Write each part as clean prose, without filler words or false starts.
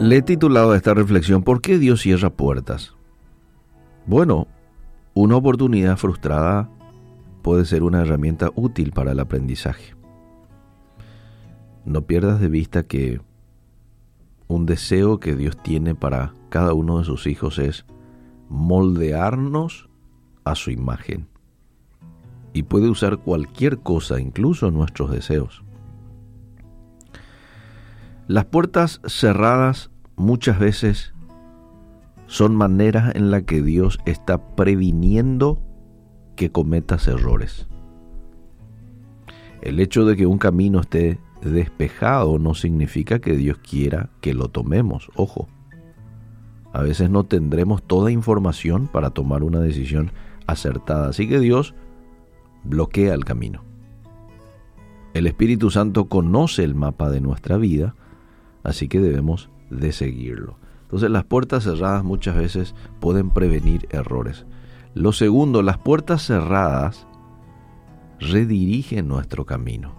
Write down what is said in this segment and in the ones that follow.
Le he titulado a esta reflexión ¿Por qué Dios cierra puertas? Bueno, una oportunidad frustrada puede ser una herramienta útil para el aprendizaje. No pierdas de vista que un deseo que Dios tiene para cada uno de sus hijos es moldearnos a su imagen. Y puede usar cualquier cosa, incluso nuestros deseos. Las puertas cerradas muchas veces son maneras en las que Dios está previniendo que cometas errores. El hecho de que un camino esté despejado no significa que Dios quiera que lo tomemos. Ojo, a veces no tendremos toda información para tomar una decisión acertada, así que Dios bloquea el camino. El Espíritu Santo conoce el mapa de nuestra vida, así que debemos de seguirlo. Entonces las puertas cerradas muchas veces pueden prevenir errores. Lo segundo, las puertas cerradas redirigen nuestro camino.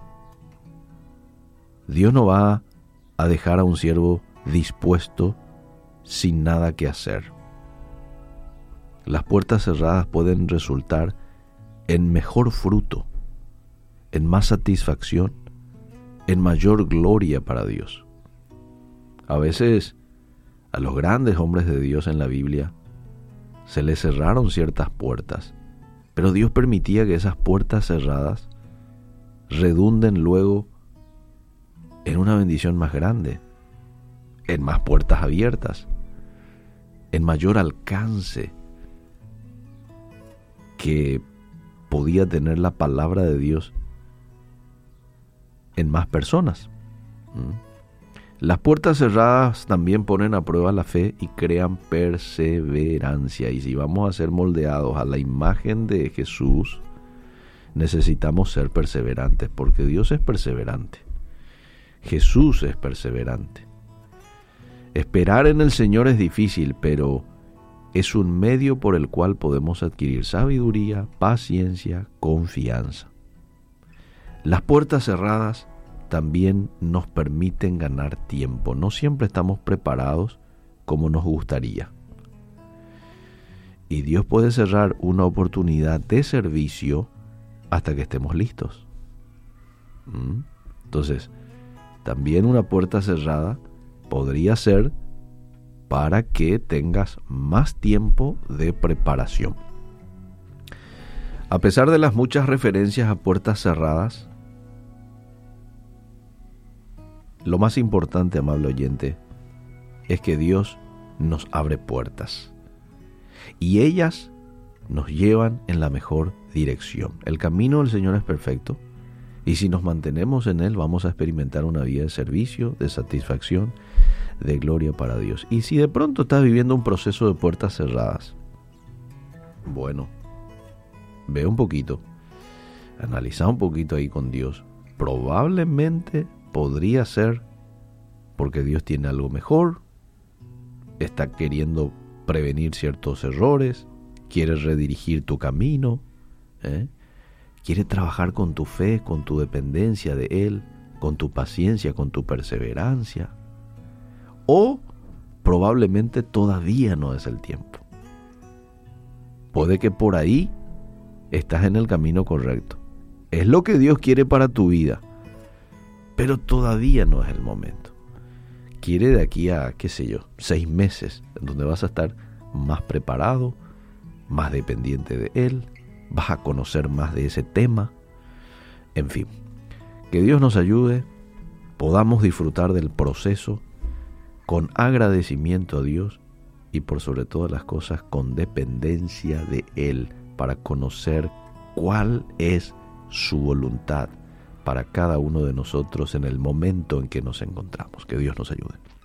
Dios no va a dejar a un siervo dispuesto sin nada que hacer. Las puertas cerradas pueden resultar en mejor fruto, en más satisfacción, en mayor gloria para Dios. A veces a los grandes hombres de Dios en la Biblia se les cerraron ciertas puertas, pero Dios permitía que esas puertas cerradas redunden luego en una bendición más grande, en más puertas abiertas, en mayor alcance que podía tener la palabra de Dios en más personas. Las puertas cerradas también ponen a prueba la fe y crean perseverancia. Y si vamos a ser moldeados a la imagen de Jesús, necesitamos ser perseverantes, porque Dios es perseverante. Jesús es perseverante. Esperar en el Señor es difícil, pero es un medio por el cual podemos adquirir sabiduría, paciencia, confianza. Las puertas cerradas también nos permiten ganar tiempo. No siempre estamos preparados como nos gustaría. Y Dios puede cerrar una oportunidad de servicio hasta que estemos listos. Entonces, también una puerta cerrada podría ser para que tengas más tiempo de preparación. A pesar de las muchas referencias a puertas cerradas, lo más importante, amable oyente, es que Dios nos abre puertas y ellas nos llevan en la mejor dirección. El camino del Señor es perfecto y si nos mantenemos en Él vamos a experimentar una vida de servicio, de satisfacción, de gloria para Dios. Y si de pronto estás viviendo un proceso de puertas cerradas, bueno, ve un poquito, analiza un poquito ahí con Dios. Probablemente podría ser porque Dios tiene algo mejor, está queriendo prevenir ciertos errores, quiere redirigir tu camino, quiere trabajar con tu fe, con tu dependencia de Él, con tu paciencia, con tu perseverancia. O probablemente todavía no es el tiempo. Puede que por ahí estás en el camino correcto. Es lo que Dios quiere para tu vida, pero todavía no es el momento. Quiere de aquí a, 6 meses, en donde vas a estar más preparado, más dependiente de Él, vas a conocer más de ese tema. En fin, que Dios nos ayude, podamos disfrutar del proceso con agradecimiento a Dios y por sobre todas las cosas con dependencia de Él para conocer cuál es su voluntad para cada uno de nosotros en el momento en que nos encontramos. Que Dios nos ayude.